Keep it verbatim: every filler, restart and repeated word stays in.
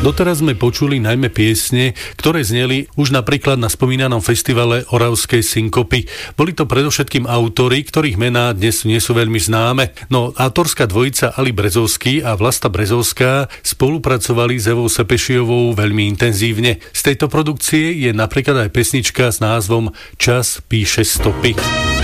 Doteraz sme počuli najmä piesne, ktoré zneli už napríklad na spomínanom festivale Oravskej synkopy. Boli to predovšetkým autori, ktorých mená dnes nie sú veľmi známe. No autorská dvojica Ali Brezovský a Vlasta Brezovská spolupracovali s Evou Sepešiovou veľmi intenzívne. Z tejto produkcie je napríklad aj pesnička s názvom Čas píše stopy.